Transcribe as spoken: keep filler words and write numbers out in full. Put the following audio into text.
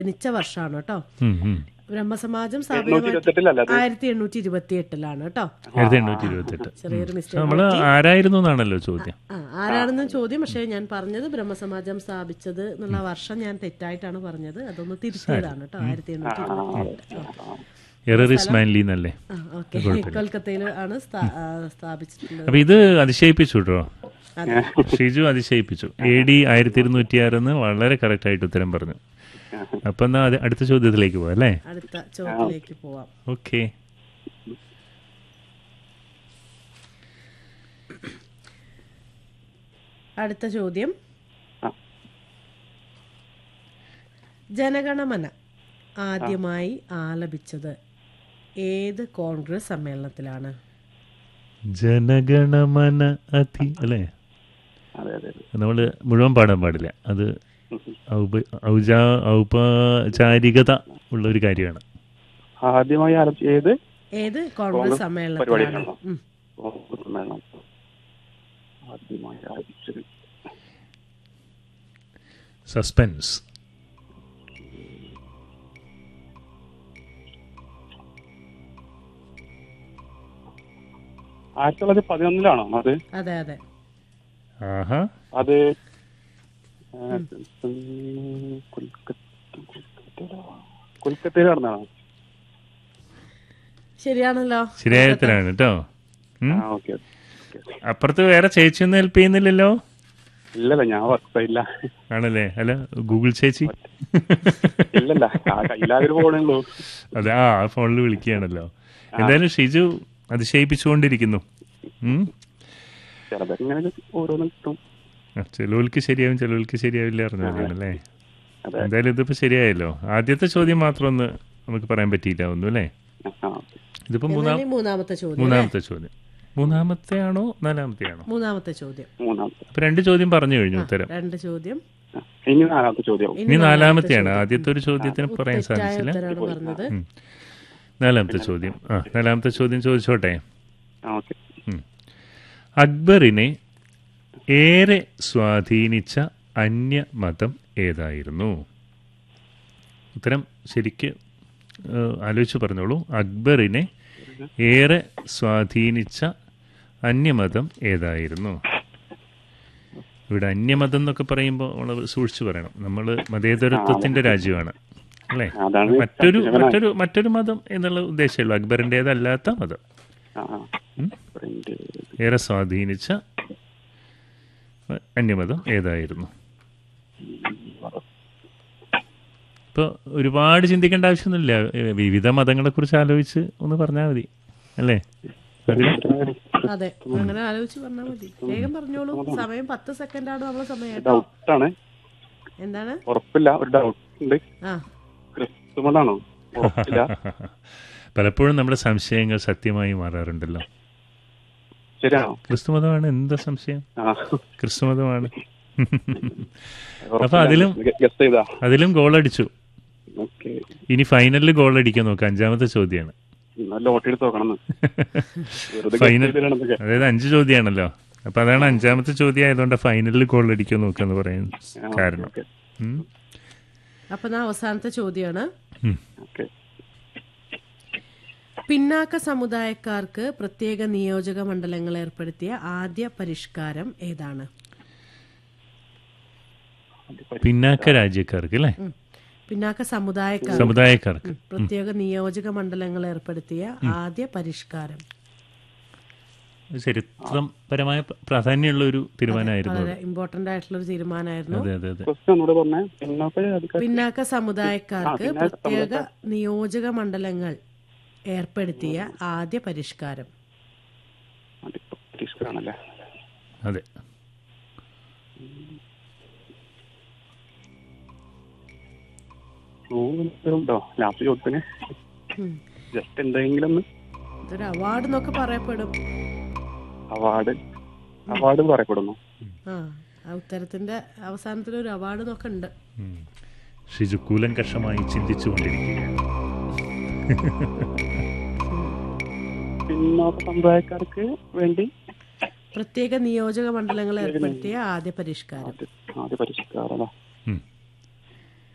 ജനിച്ച വർഷമാണ് കേട്ടോ. ഉം, ഉം. ബ്രഹ്മസമാജം എണ്ണൂറ്റി സ്ഥാപിതമായിട്ട് ഇരുപത്തെട്ടിലല്ല അത്? ആയിരത്തി എണ്ണൂറ്റി ഇരുപത്തി എട്ടിലാണ് കേട്ടോ. ആയിരത്തി എണ്ണൂറ്റി ഇരുപത്തി എട്ട്. ചെറിയൊരു മിസ്റ്റേക്ക് നമ്മള് ആരായിരുന്നു എന്നാണല്ലോ ചോദ്യം. ആ ആരാണെന്ന് ചോദ്യം. പക്ഷേ ഞാൻ പറഞ്ഞത് ബ്രഹ്മസമാജം സ്ഥാപിച്ചത് എന്നുള്ള വർഷം ഞാൻ തെറ്റായിട്ടാണ് പറഞ്ഞത്. അതൊന്ന് തിരുത്തിയതാണ് കേട്ടോ. ആയിരത്തി എണ്ണൂറ്റി ഇരുപത്തി എട്ട്. എററിസ് മാൻലി എന്നല്ലേ? ആ ഓക്കെ. കൊൽക്കത്തയിൽ ആണ് സ്ഥാ- ആ, സ്ഥാപിച്ചിട്ടുള്ളത്. അപ്പൊ ഇത് അതിശയിപ്പിച്ചു കേട്ടോ. ഷിജു അതിശയിപ്പിച്ചു. എ ഡി ആയിരത്തി ഇരുന്നൂറ്റി ആറെന്ന് വളരെ കറക്റ്റ് ആയിട്ട് ഉത്തരം പറഞ്ഞു. അപ്പൊ എന്നാ അത് അടുത്ത ചോദ്യത്തിലേക്ക് പോവാം അല്ലേ? അടുത്ത ചോദ്യത്തിലേക്ക് പോവാം. ഓക്കെ. അടുത്ത ചോദ്യം, ജനഗണമന ആദ്യമായി ആലപിച്ചത് ഏത് കോൺഗ്രസ് സമ്മേളനത്തിലാണ്? ജനഗണമന അതി അല്ലേ? അതെ അതെ നമ്മള് മുഴുവൻ പാടാൻ പാടില്ല. അത് ഔപ- ഔചാ- ഔപചാരികത ഉള്ള ഒരു കാര്യമാണ്. ആദ്യമായി ആരംഭിച്ച ഏത് ഏത് കോൺഗ്രസ് സമ്മേളനത്തിലാണ്? പരിപാടിയിലാണോ? ഉം. സമ്മേളനം ആദ്യമായി ആരംഭിച്ചത് സസ്പെൻസ്. ആയിരത്തി തൊള്ളായിരത്തി പതിനൊന്നിലാണോ അത്? അതെ അതെ. ആഹാ. അത് കൊൽക്കത്തയിൽ നടന്നതാണോ? ശരിയാണല്ലോ. ശരിയായ ഉത്തരാണ് കേട്ടോ. ഉം. ആ ഓക്കെ. അപ്പുറത്ത് വേറെ ചേച്ചിയൊന്നും ഹെൽപ്പ് ചെയ്യുന്നില്ലല്ലോ? ഇല്ലല്ല, ഞാൻ വർക്ക് ഇല്ല. ആണല്ലേ? അല്ല, ഗൂഗിൾ ചേച്ചി. ഇല്ലല്ല, കയ്യിലാകെ പോകണല്ലോ. അതെ, ആ ഫോണിൽ വിളിക്കുകയാണല്ലോ. എന്തായാലും ഷിജു അതിശയിപ്പിച്ചുകൊണ്ടിരിക്കുന്നു. ഉം. ചിലതൊക്കെ ഇങ്ങനെ ഓരോന്നും കിട്ടും. ആ, ചിലവർക്ക് ശരിയാവും, ചിലവർക്ക് ശരിയാവില്ല അറിഞ്ഞല്ലേ? അതെ. എന്തായാലും ഇതിപ്പോ ശരിയായല്ലോ. ആദ്യത്തെ ചോദ്യം മാത്രം ഒന്ന് നമുക്ക് പറയാൻ പറ്റിയില്ല ഒന്നും അല്ലേ? ആ, ഇതിപ്പോ മൂന്നാം എന്നാലും മൂന്നാമത്തെ ചോദ്യം. മൂന്നാമത്തെ ചോദ്യം. മൂന്നാമത്തെ ആണോ നാലാമത്തെ ആണോ? മൂന്നാമത്തെ ചോദ്യം. മൂന്നാമത്തെ. അപ്പൊ രണ്ട് ചോദ്യം പറഞ്ഞു കഴിഞ്ഞു ഉത്തരം. രണ്ട് ചോദ്യം. ആ, ഇനി നാലാമത്തെ ചോദ്യം. ഇനി നാലാമത്തെയാണ്. ആദ്യത്തെ ഒരു ചോദ്യത്തിന് പറയാൻ തെറ്റായ സാധിച്ചില്ല. ഉത്തരാണ് പറഞ്ഞത്. ഉം. നാലാമത്തെ ചോദ്യം. ആ നാലാമത്തെ ചോദ്യം ചോദിച്ചോട്ടെ. ആ ഓക്കെ. ഉം. അക്ബറിനെ ഏറെ സ്വാധീനിച്ച അന്യമതം ഏതായിരുന്നു? ഉത്തരം ശരിക്ക് ഏഹ്, ആലോചിച്ച് പറഞ്ഞോളൂ. അക്ബറിനെ ഏറെ സ്വാധീനിച്ച അന്യമതം ഏതായിരുന്നു? ഇവിടെ അന്യമതം എന്നൊക്കെ പറയുമ്പോൾ നമ്മൾ സൂക്ഷിച്ചു പറയണം. നമ്മൾ മതേതരത്വത്തിന്റെ രാജ്യമാണ് അല്ലേ? അതാണ് മറ്റൊരു മറ്റൊരു മറ്റൊരു മതം എന്നുള്ള ഉദ്ദേശമല്ലോ, അക്ബറിൻ്റെതല്ലാത്ത മതം. ആ, ആ. ഉം. ഫ്രണ്ട്. ഏറെ സ്വാധീനിച്ച അന്യമതം ഏതായിരുന്നു? ഇപ്പോൾ ഒരുപാട് ചിന്തിക്കേണ്ട ആവശ്യമൊന്നുമില്ല. ഏ, വിവിധ മതങ്ങളെ കുറിച്ച് ആലോചിച്ച് ഒന്ന് പറഞ്ഞാൽ മതി അല്ലേ? അതിന് അതെ, അങ്ങനെ ആലോചിച്ച് പറഞ്ഞാൽ മതി. വേഗം പറഞ്ഞോളൂ. സമയം പത്ത് സെക്കൻഡാണ് നമ്മളെ സമയം കേട്ടോ. ഡൗട്ടാണ്, എന്താണ്? ഉറപ്പില്ല, ഒരു ഡൗട്ട് ഉണ്ട്. ആ ക്രിസ്തുമതാണോ? ഉറപ്പില്ല. പലപ്പോഴും നമ്മുടെ സംശയങ്ങൾ സത്യമായി മാറാറുണ്ടല്ലോ. ശരിയാണോ? ക്രിസ്തുമതമാണ്. എന്താ സംശയം? ആ, ക്രിസ്തുമതമാണ്. അപ്പൊ ഉറപ്പില്ല. അതിലും ഗസ് ചെയ്താ. അതിലും ഗോളടിച്ചു. ഓക്കെ. ഇനി ഫൈനലിൽ ഗോളടിക്കാൻ നോക്കാം. അഞ്ചാമത്തെ ചോദ്യമാണ്. ലോട്ടറി എടുത്ത് നോക്കണം. വെറുതെ guess ഫൈനൽ ചെയ്തതാണെന്നൊക്കെ. അതായത് അഞ്ച് ചോദ്യമാണല്ലോ. അപ്പൊ അതാണ് അഞ്ചാമത്തെ ചോദ്യം ആയതുകൊണ്ട് ഫൈനലിൽ ഗോളടിക്കാൻ നോക്കാന്ന് പറയാൻ ആ, കാരണം. ഓക്കെ. ഉം. അപ്പൊ എന്നാ അവസാനത്തെ ചോദ്യമാണ്. ഉം. ഓക്കെ. പിന്നാക്ക സമുദായക്കാർക്ക് പ്രത്യേക നിയോജക മണ്ഡലങ്ങൾ ഏർപ്പെടുത്തിയ ആദ്യ പരിഷ്കാരം ഏതാണ്? പിന്നാക്ക രാജ്യക്കാർക്ക് അല്ലേ? ഉം. പിന്നാക്ക സമുദായക്കാർ സമുദായക്കാർക്ക് പ്രത്യേക നിയോജക മണ്ഡലങ്ങൾ ഏർപ്പെടുത്തിയ ആദ്യ പരിഷ്കാരം. ചരിത്രപരമായ പ്രാധാന്യമുള്ള ഒരു തീരുമാനമായിരുന്നു അത്. വളരെ ഇമ്പോർട്ടന്റ് ആയിട്ടുള്ള ഒരു തീരുമാനമായിരുന്നു. അതെ അതെ അതെ. ക്വസ്റ്റ്യൻ ഒന്നുകൂടെ പറഞ്ഞേ. പിന്നോക്ക ജാതിക്കാർ പിന്നാക്ക സമുദായക്കാർക്ക് ആ, പിന്നാക്ക പ്രത്യേക നിയോജക മണ്ഡലങ്ങൾ ഏർപ്പെടുത്തിയ ആദ്യ പരിഷ്കാരം. പരിഷ്കരണല്ലേ? അതെ. ഉണ്ടോ ലാസ്റ്റ് ചോദ്യത്തിന്? ഉം. ജസ്റ്റ് എന്തെങ്കിലും ഒന്ന് ഇതൊരു അവാർഡ് എന്നൊക്കെ പറയപ്പെടും. അവാർഡ് അവാർഡ് പറയപ്പെടുന്നു. ആ ആ ഉത്തരത്തിന്റെ അവസാനത്തിൽ ഒരു അവാർഡ് എന്നൊക്കെ ഉണ്ട്. ഉം. ഷിജു കൂലങ്കഷമായി ചിന്തിച്ചുകൊണ്ടിരിക്കുകയാണ്. പിന്നോക്ക സമുദായക്കാർക്ക് വേണ്ടി പ്രത്യേക നിയോജക മണ്ഡലങ്ങൾ ഏർപ്പെടുത്തിയ ആദ്യ പരിഷ്കാരം. ആദ്യ പരിഷ്കാരം